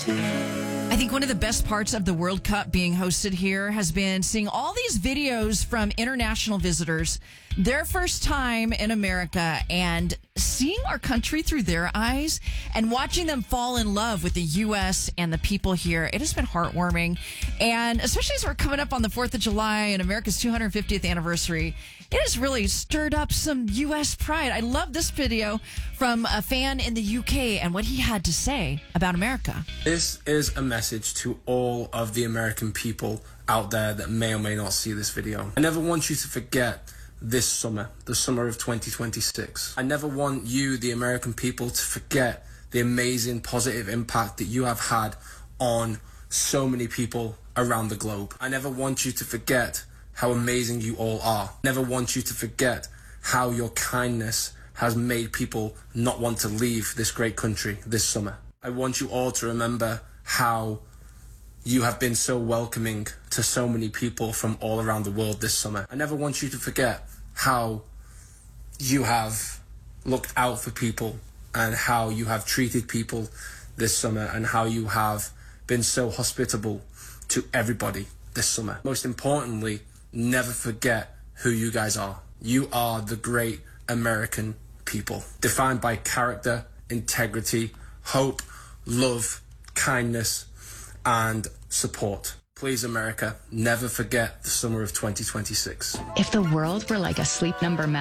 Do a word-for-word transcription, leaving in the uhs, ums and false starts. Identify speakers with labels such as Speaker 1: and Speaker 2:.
Speaker 1: I think one of the best parts of the World Cup being hosted here has been seeing all these videos from international visitors, their first time in America, and seeing our country through their eyes and watching them fall in love with the U S and the people here. It has been heartwarming. And especially as we're coming up on the fourth of July and America's two hundred fiftieth anniversary, it has really stirred up some U S pride. I love this video from a fan in the U K and what he had to say about America.
Speaker 2: This is a message to all of the American people out there that may or may not see this video. I never want you to forget this summer, the summer of twenty twenty-six. I never want you, the American people, to forget the amazing positive impact that you have had on so many people around the globe. I never want you to forget how amazing you all are. Never want you to forget how your kindness has made people not want to leave this great country this summer. I want you all to remember how you have been so welcoming to so many people from all around the world this summer. I never want you to forget how you have looked out for people and how you have treated people this summer and how you have been so hospitable to everybody this summer. Most importantly, never forget who you guys are. You are the great American people, defined by character, integrity, hope, love, kindness, and support. Please, America, never forget the summer of twenty twenty-six.
Speaker 3: If the world were like a Sleep Number